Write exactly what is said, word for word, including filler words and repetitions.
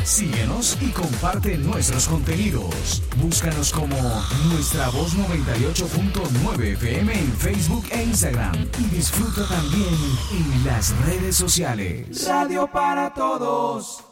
Síguenos y comparte nuestros contenidos. Búscanos como Nuestra Voz noventa y ocho punto nueve F M en Facebook e Instagram. Y disfruta también en las redes sociales. Radio para todos.